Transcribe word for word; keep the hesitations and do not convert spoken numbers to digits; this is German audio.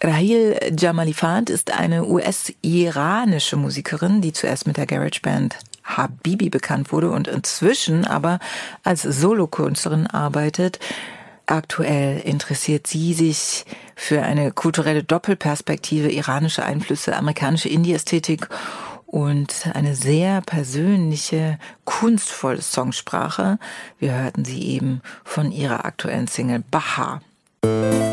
Rahil Jamalifard ist eine U S-iranische Musikerin, die zuerst mit der Garageband Habibi bekannt wurde und inzwischen aber als Solokünstlerin arbeitet. Aktuell interessiert sie sich für eine kulturelle Doppelperspektive, iranische Einflüsse, amerikanische Indie-Ästhetik und eine sehr persönliche, kunstvolle Songsprache. Wir hörten sie eben von ihrer aktuellen Single Baha.